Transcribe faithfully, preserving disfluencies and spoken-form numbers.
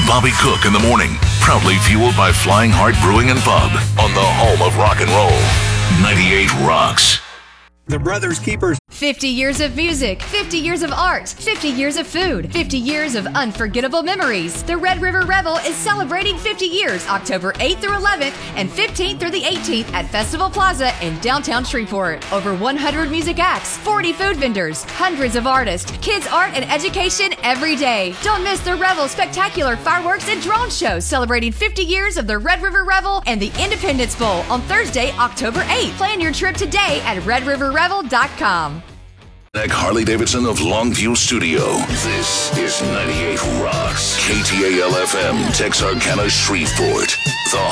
Bobby Cook in the morning, proudly fueled by Flying Heart Brewing and Pub on the home of rock and roll. ninety-eight Rocks. The Brothers Keepers. fifty years of music, fifty years of art, fifty years of food, fifty years of unforgettable memories. The Red River Revel is celebrating fifty years, October eighth through eleventh and fifteenth through the eighteenth at Festival Plaza in downtown Shreveport. Over one hundred music acts, forty food vendors, hundreds of artists, kids art and education every day. Don't miss the Revel spectacular fireworks and drone show celebrating fifty years of the Red River Revel and the Independence Bowl on Thursday, October eighth. Plan your trip today at red river revel dot com. Harley Davidson of Longview Studio. This is ninety-eight Rocks. K T A L F M, Texarkana, Shreveport. The